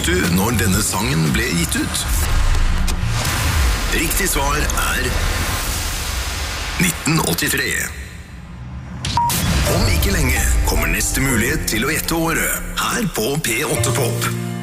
du når denne sangen ble gitt ut? Riktig svar 1983. Om ikke lenge kommer neste mulighet til å gjette året, her på P8 Pop.